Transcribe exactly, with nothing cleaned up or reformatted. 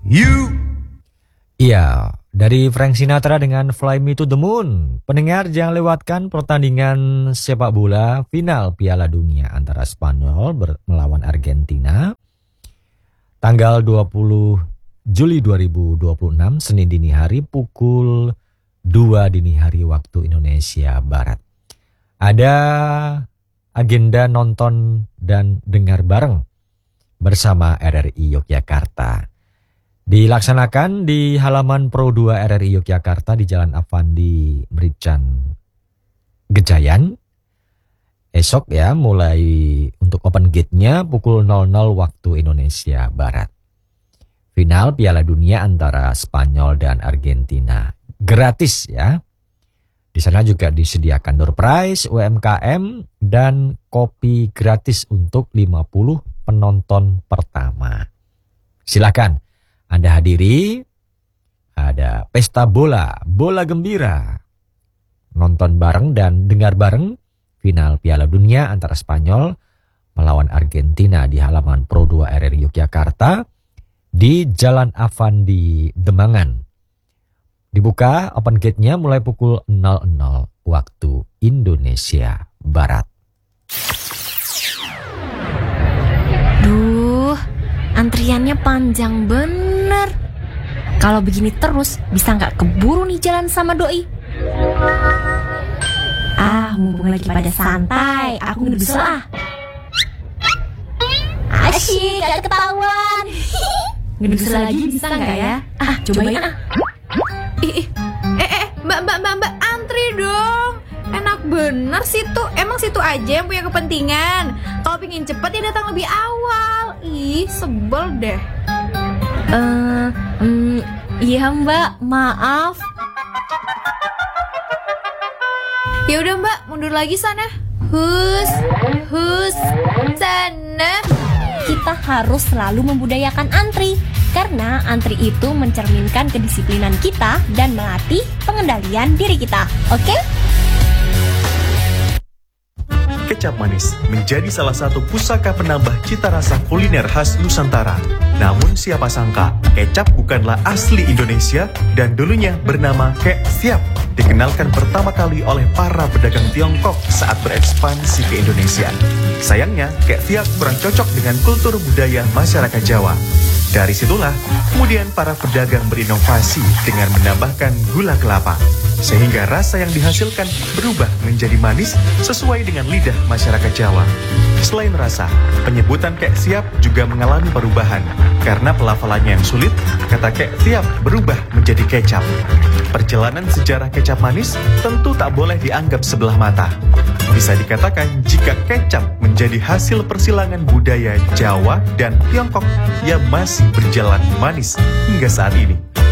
You. Iya, dari Frank Sinatra dengan Fly Me to the Moon. Pendengar jangan lewatkan pertandingan sepak bola final Piala Dunia antara Spanyol ber- melawan Argentina. Tanggal dua puluh Juli dua ribu dua puluh enam, Senin dini hari pukul dua dini hari waktu Indonesia Barat. Ada agenda nonton dan dengar bareng bersama R R I Yogyakarta. Dilaksanakan di halaman Pro dua R R I Yogyakarta di Jalan Avandi Merican Gejayan. Esok ya, mulai untuk open gate-nya pukul nol nol waktu Indonesia Barat. Final Piala Dunia antara Spanyol dan Argentina. Gratis ya. Di sana juga disediakan door prize, U M K M, dan kopi gratis untuk lima puluh penonton pertama. Silakan Anda hadiri, ada pesta bola, bola gembira, nonton bareng dan dengar bareng final Piala Dunia antara Spanyol melawan Argentina di halaman Pro dua R R I Yogyakarta di Jalan Avandi Demangan. Dibuka open gate-nya mulai pukul nol nol waktu Indonesia Barat. Duh, antriannya panjang bener. Kalau begini terus bisa nggak keburu nih jalan sama doi. Ah, mumpung lagi pada santai, aku ngedusel ah. Asyik, gak ketahuan. Ngedusel lagi bisa nggak ya? Ah, cobain ah. Ih, ih. Eh, eh, mbak, mbak, mbak, mbak, antri dong. Enak bener situ. Emang situ aja yang punya kepentingan. Kalau pingin cepet ya datang lebih awal. Ih, sebel deh. Eh, uh, um, iya mbak, maaf. Ya udah mbak, mundur lagi sana. Hus, hus, sana. Kita harus selalu membudayakan antri, karena antri itu mencerminkan kedisiplinan kita dan melatih pengendalian diri kita. Oke? Okay? Kecap manis menjadi salah satu pusaka penambah cita rasa kuliner khas Nusantara. Namun siapa sangka, kecap bukanlah asli Indonesia dan dulunya bernama Kek Siap. Dikenalkan pertama kali oleh para pedagang Tiongkok saat berekspansi ke Indonesia. Sayangnya, Kek Siap kurang cocok dengan kultur budaya masyarakat Jawa. Dari situlah, kemudian para pedagang berinovasi dengan menambahkan gula kelapa. Sehingga rasa yang dihasilkan berubah menjadi manis sesuai dengan lidah masyarakat Jawa. Selain rasa, penyebutan Kek Siap juga mengalami perubahan. Karena pelafalannya yang sulit, kata Kek Siap berubah menjadi kecap. Perjalanan sejarah kecap manis tentu tak boleh dianggap sebelah mata. Bisa dikatakan jika kecap menjadi hasil persilangan budaya Jawa dan Tiongkok yang masih berjalan manis hingga saat ini.